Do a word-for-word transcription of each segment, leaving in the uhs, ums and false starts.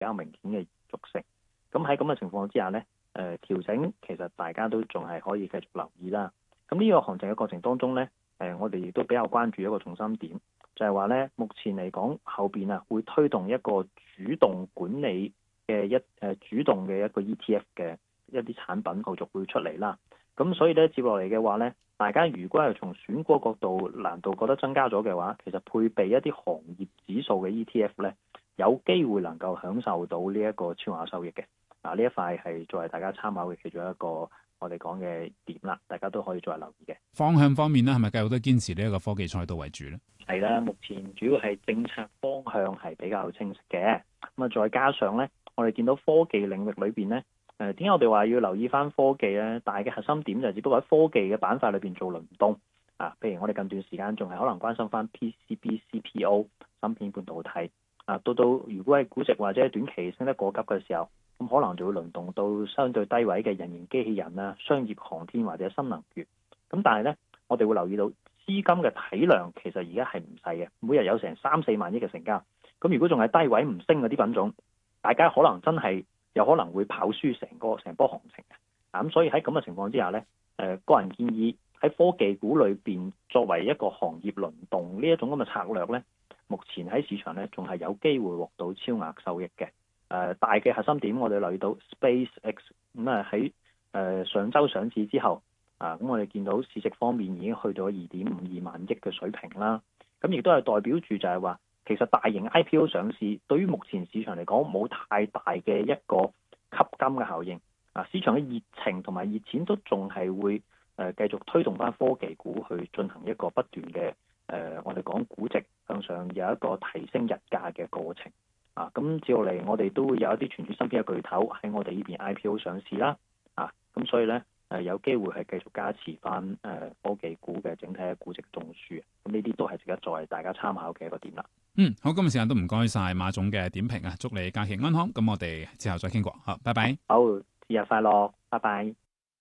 較明顯嘅延續性。咁喺咁嘅情況之下呢，誒、呃、調整其實大家都仲係可以繼續留意啦。咁呢個行情嘅過程當中呢，誒、呃、我哋亦都比較關注一個重心點，就係話呢，目前嚟講後邊啊會推動一個主動管理嘅一誒、呃、主動嘅一個 E T F 嘅一啲產品後續會出嚟啦。咁所以咧接落嚟嘅話咧，大家如果係從選股角度難度覺得增加咗嘅話，其實配備一啲行業指數嘅 E T F 咧，有機會能夠享受到呢一個超額收益嘅。嗱，呢一塊係作為大家參考嘅其中一個我哋講嘅點啦，大家都可以再留意嘅。 方向方面咧，係咪繼續都堅持呢一個科技賽道為主咧？ 係啦，目前主要係政策方向係比較清晰嘅。咁啊，再加上咧，我哋見到科技領域裏邊咧。誒點解我哋話要留意翻科技咧？大嘅核心點就係只不過喺科技嘅板塊裏邊做輪動啊。譬如我哋近段時間仲係可能關心翻 P C B、C P O、芯片半導體啊，到到如果係估值或者短期升得過急嘅時候，咁可能就會輪動到相對低位嘅人形機器人啊、商業航天或者新能源。咁但係咧，我哋會留意到資金嘅體量其實而家係唔細嘅，每日有成三四萬億嘅成交。咁如果仲係低位唔升嗰啲品種，大家可能真係有可能會跑輸成個成波行情嘅。啊，咁所以喺咁嘅情況之下呢，誒、呃、個人建議喺科技股裏邊作為一個行業輪動呢一種咁嘅策略呢，目前喺市場呢仲係有機會獲到超額收益嘅。誒、呃、大嘅核心點我哋留意到 SpaceX 咁啊喺誒上週上市之後啊，咁我哋見到市值方面已經去到二點五二萬億嘅水平啦。咁亦都係代表住就係話，其實大型 I P O 上市對於目前市場嚟講冇太大嘅一個吸金嘅效應啊，市場嘅熱情同埋熱錢都仲係會誒、呃、繼續推動翻科技股去進行一個不斷嘅誒、呃、我哋講估值向上有一個提升日價嘅過程啊。咁接落嚟我哋都會有一啲傳統芯片嘅巨頭喺我哋呢邊 I P O 上市啦啊，咁所以咧。誒、呃、有機會係繼續加持翻誒、呃、科技股嘅整體嘅估值中樞，咁呢啲都係值得作為大家參考嘅一個點啦。 嗯，好，今日時間都唔該晒馬總嘅點評啊，祝你假期安康。咁我哋之後再傾過，好，拜拜。 好，節日快樂，拜拜。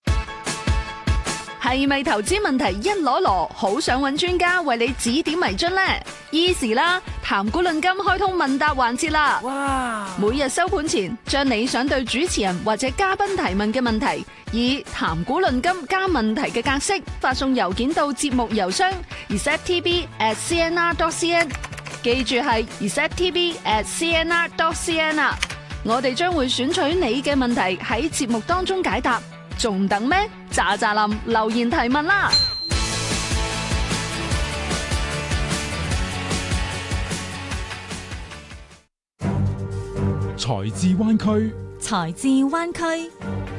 係咪投資問題一籮籮，好想揾專家為你指點迷津呢？ Easy 啦，談股論金開通問答環節啦！哇！每日收盤前，將你想對主持人或者嘉賓提問嘅問題，以談股論金加問題嘅格式發送郵件到節目郵箱 r e c e p t v at c n r dot c n， 記住係 r e c e p t v at c n r dot c n 啊！我哋將會選取你嘅問題喺節目當中解答，仲等咩？喳喳林留言提問啦！ 財智灣區， 財智灣區。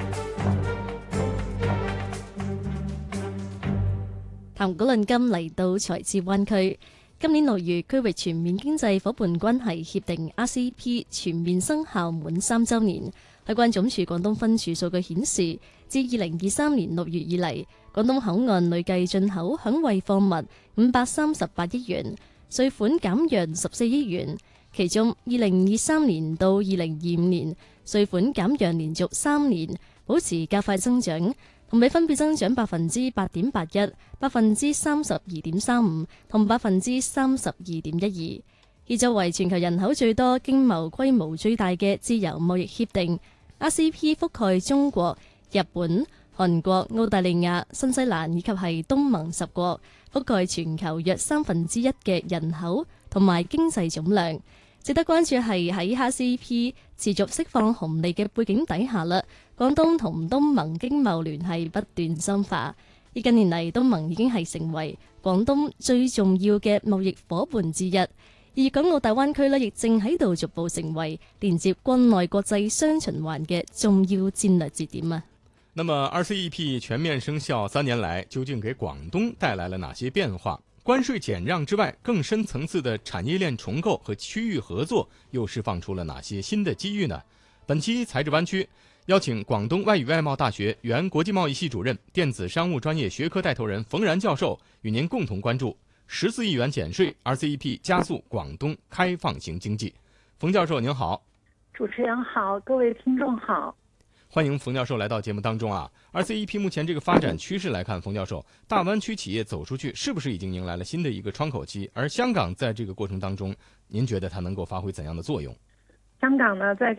談股論金嚟到財智灣區，今年六月區域全面經濟夥伴關係協定 R C E P 全面生效滿三週年。海關總署廣東分署數據顯示，自二零二三年六月以嚟，廣東口岸累計進口響惠貨物五百三十八億元，稅款減讓十四億元。其中，二零二三年到二零二五年，稅款減讓連續三年保持較快增長，同比分別增長百分之八點八一、百分之三十二點三五同百分之三十二點一二。而作為全球人口最多、經貿規模最大嘅自由貿易協定 ，R C E P 覆蓋中國、日本、韓國、澳大利亞、新西蘭以及係東盟十國，覆蓋全球約三分之一嘅人口同埋經濟總量。值得關注係喺 R C E P 持續釋放紅利嘅背景底下啦，廣東同東盟經貿聯繫不斷深化。而近年嚟，東盟已經係成為廣東最重要嘅貿易夥伴之一。而港澳大灣區呢，亦正喺度逐步成為連接國內國際雙循環嘅重要戰略節點啊。 那麼 R C E P 全面生效三年來，究竟給廣東帶來了哪些變化？關稅減讓之外，更深層次的產業鏈重構和區域合作又釋放出了哪些新的機遇呢？本期財智灣區邀請廣東外語外貿大學原國際貿易系主任、電子商務專業學科帶頭人馮然教授與您共同關注十四億元減稅 R C E P 加速廣東開放型經濟。馮教授您好。 主持人好，各位聽眾好。 歡迎馮教授來到節目當中啊。R C E P 目前這個發展趨勢來看，馮教授，大灣區企業走出去是不是已經迎來了新的一個窗口期？而香港在這個過程當中，您覺得它能夠發揮怎樣的作用？ 香港呢，在